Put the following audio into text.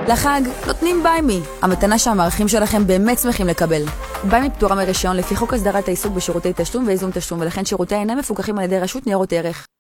לחג נותנים ביימי, המתנה שהמערכים שלכם באמת שמחים לקבל. ביימי פטורה מרישיון לפי חוק הסדרת העיסוק בשירותי תשלום ואיזון תשלום, ולכן שירותי אינם מפוקחים על ידי רשות ניירות ערך.